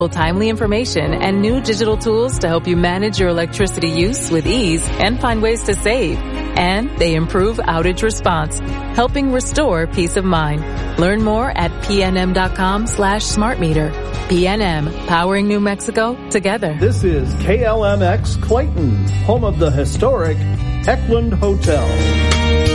timely information, and new digital tools to help you manage your electricity use with ease and find ways to save. And they improve outage response, helping restore peace of mind. Learn more at pnm.com/smartmeter. PNM, powering New Mexico together. This is KLMX Clayton, home of the historic Eklund Hotel.